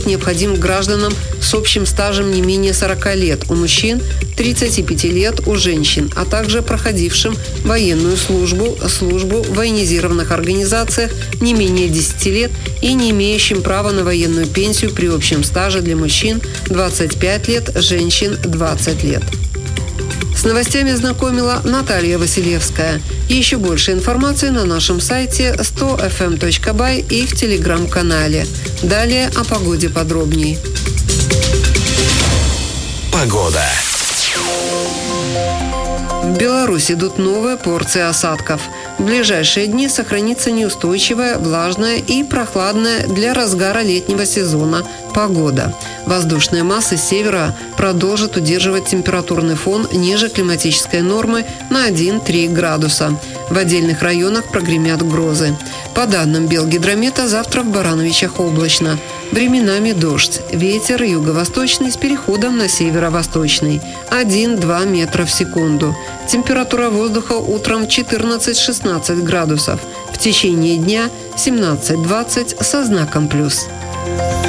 необходим гражданам с общим стажем не менее 40 лет у мужчин, 35 лет у женщин, а также проходившим военную службу в военизированных организациях не менее 10 лет и не имеющим права на военную пенсию при общем стаже для мужчин 25 лет, женщин 20 лет. С новостями знакомила Наталья Василевская. Еще больше информации на нашем сайте 100fm.by и в телеграм-канале. Далее о погоде подробней. Погода. В Беларусь идут новые порции осадков. В ближайшие дни сохранится неустойчивая, влажная и прохладная для разгара летнего сезона погода. Воздушные массы с севера продолжат удерживать температурный фон ниже климатической нормы на 1-3 градуса. В отдельных районах прогремят грозы. По данным Белгидромета, завтра в Барановичах облачно. Временами дождь. Ветер юго-восточный с переходом на северо-восточный. 1-2 метра в секунду. Температура воздуха утром 14-16 градусов. В течение дня 17-20 со знаком плюс.